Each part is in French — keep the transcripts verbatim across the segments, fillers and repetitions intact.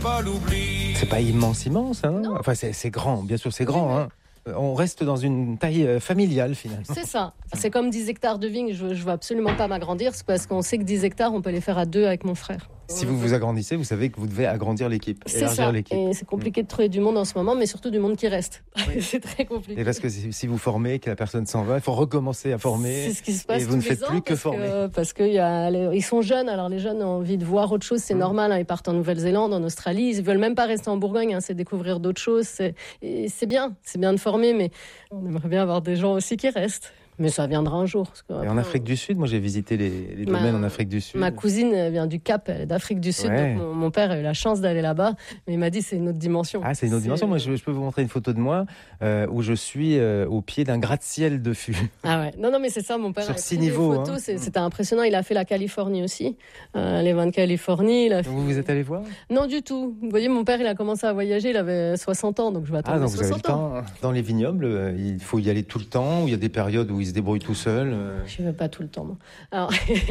pas l'oubli. C'est pas immense, immense, hein. Enfin, c'est, c'est grand, bien sûr, c'est grand, hein. On reste dans une taille familiale, finalement. C'est ça. C'est comme dix hectares de vignes. Je ne veux absolument pas m'agrandir. C'est parce qu'on sait que dix hectares, on peut les faire à deux avec mon frère. Si vous vous agrandissez, vous savez que vous devez agrandir l'équipe, c'est élargir ça. l'équipe. Et c'est compliqué de trouver du monde en ce moment, mais surtout du monde qui reste. Oui. C'est très compliqué. Et parce que si vous formez, que la personne s'en va, il faut recommencer à former. C'est ce qui se passe. Et vous ne faites plus que parce former. Que, parce qu'ils sont jeunes, alors les jeunes ont envie de voir autre chose, c'est mmh. normal. Hein, ils partent en Nouvelle-Zélande, en Australie, ils ne veulent même pas rester en Bourgogne, hein, c'est découvrir d'autres choses. C'est, et c'est bien, c'est bien de former, mais on aimerait bien avoir des gens aussi qui restent. Mais ça viendra un jour. Parce que, et après, en Afrique du Sud, moi j'ai visité les, les ma, domaines en Afrique du Sud. Ma cousine elle vient du Cap, elle est d'Afrique du Sud. Ouais. Donc mon, mon père a eu la chance d'aller là-bas, mais il m'a dit c'est une autre dimension. Ah, c'est une autre c'est... dimension. Moi, je, je peux vous montrer une photo de moi euh, où je suis euh, au pied d'un gratte-ciel de fût. Ah ouais. Non, non, mais c'est ça. Mon père sur a six pris niveaux. des photos. Hein. C'est, c'était impressionnant. Il a fait la Californie aussi, euh, les vins de Californie. Il a fait... Vous vous êtes allé voir ? Non, du tout. Vous voyez, mon père, il a commencé à voyager. Il avait soixante ans, donc je vais attendre. Ah, donc vous avez le temps. Dans les vignobles, il faut y aller tout le temps. Ou il y a des périodes où il se débrouille tout seul. Euh... Je ne vais pas tout le temps. Moi, Alors,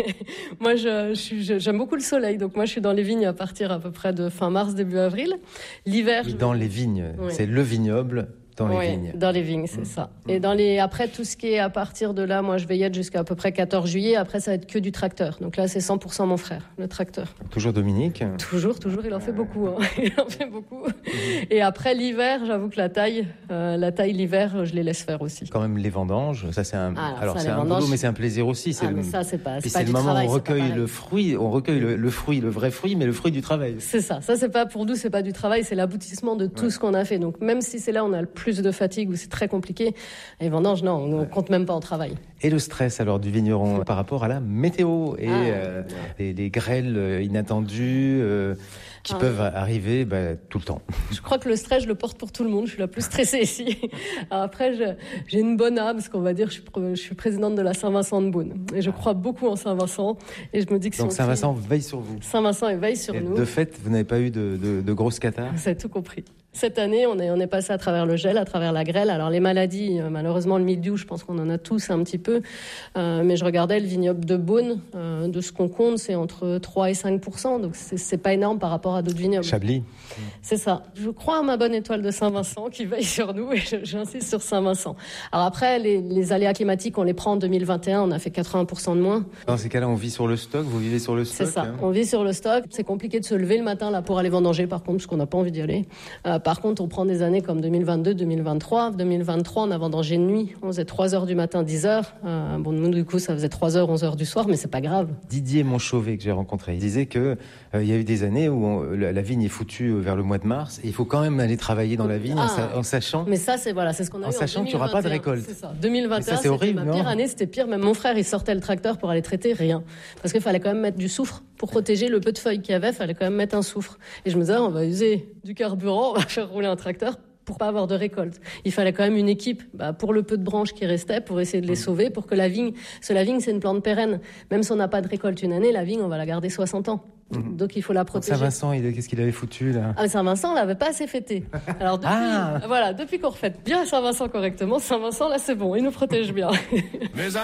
moi je, je, je, j'aime beaucoup le soleil, donc moi je suis dans les vignes à partir à peu près de fin mars, début avril. L'hiver. Oui, je... Dans les vignes, oui. C'est le vignoble. Dans les oui, vignes. Dans les vignes, c'est mmh. ça. Mmh. Et dans les, après, tout ce qui est à partir de là, moi, je vais y être jusqu'à à peu près quatorze juillet. Après, ça va être que du tracteur. Donc là, c'est cent pour cent mon frère, le tracteur. Toujours Dominique ? Toujours, toujours. Il en fait beaucoup. Hein. Il en fait beaucoup. Mmh. Et après, l'hiver, j'avoue que la taille, euh, la taille, l'hiver, je les laisse faire aussi. Quand même, les vendanges, ça, c'est un, ah, alors, alors, ça, c'est un vendanges... boulot, mais c'est un plaisir aussi. C'est ah, le... mais ça, c'est pas, c'est pas c'est du le moment travail, où on recueille le fruit, on recueille le, le fruit, le vrai fruit, mais le fruit du travail. C'est ça. Ça, c'est pas, pour nous, c'est pas du travail, c'est l'aboutissement de tout ouais. ce qu'on a fait. Donc, même si c'est là, on a le plus de fatigue, c'est très compliqué. Les vendanges, non, on ne ouais. compte même pas en travail. Et le stress alors du vigneron par rapport à la météo et ah, euh, ouais. les, les grêles inattendues euh, qui ah, peuvent ouais. arriver bah, tout le temps. Je crois que le stress, je le porte pour tout le monde. Je suis la plus stressée ici. Alors après, je, j'ai une bonne âme, parce qu'on va dire, je suis, je suis présidente de la Saint-Vincent de Beaune. Et je crois beaucoup en Saint-Vincent. Et je me dis que donc si Saint-Vincent fait... veille sur vous. Saint-Vincent veille sur et nous. De fait, vous n'avez pas eu de, de, de grosses catarrhes ? Vous avez tout compris. Cette année, on est, on est passé à travers le gel, à travers la grêle. Alors les maladies, euh, malheureusement le mildiou, je pense qu'on en a tous un petit peu. Euh, mais je regardais le vignoble de Beaune, euh, de ce qu'on compte, c'est entre trois et cinq pour cent. Donc c'est, c'est pas énorme par rapport à d'autres vignobles. Chablis. C'est ça. Je crois à ma bonne étoile de Saint-Vincent qui veille sur nous et je, j'insiste sur Saint-Vincent. Alors après, les, les aléas climatiques, on les prend en deux mille vingt et un, on a fait quatre-vingts pour cent de moins. Dans ces cas-là, on vit sur le stock, vous vivez sur le stock ? C'est ça, hein. On vit sur le stock. C'est compliqué de se lever le matin là pour aller vendanger par contre, parce qu'on n'a pas envie d'y aller. Euh, par contre, on prend des années comme deux mille vingt-deux, deux mille vingt-trois. deux mille vingt-trois, on a vendangé de nuit. On faisait trois heures du matin, dix heures. Euh, bon, nous, du coup, ça faisait trois heures, onze heures du soir, mais c'est pas grave. Didier Monchauvet, que j'ai rencontré, il disait qu'il euh, y a eu des années où on, la, la vigne est foutue vers le mois de mars. Et il faut quand même aller travailler dans la vigne ah, en, en sachant... Mais ça, c'est, voilà, c'est ce qu'on a en eu sachant en qu'il n'y aura pas de récolte. C'est ça. deux mille vingt et un, ça, c'est c'était horrible, ma pire non année, c'était pire. Même mon frère, il sortait le tracteur pour aller traiter, rien. Parce qu'il fallait quand même mettre du soufre. Pour protéger le peu de feuilles qu'il y avait, il fallait quand même mettre un soufre. Et je me disais, on va user du carburant, on va faire rouler un tracteur pour pas avoir de récolte. Il fallait quand même une équipe bah, pour le peu de branches qui restaient, pour essayer de les sauver, pour que la vigne... Parce que la vigne, c'est une plante pérenne. Même si on n'a pas de récolte une année, la vigne, on va la garder soixante ans. Mmh. Donc il faut la protéger. Donc Saint-Vincent, il, qu'est-ce qu'il avait foutu là ? Ah, Saint-Vincent, on l'avait pas assez fêté. Alors depuis, ah voilà, depuis qu'on refête bien Saint-Vincent correctement, Saint-Vincent, là c'est bon, il nous protège bien.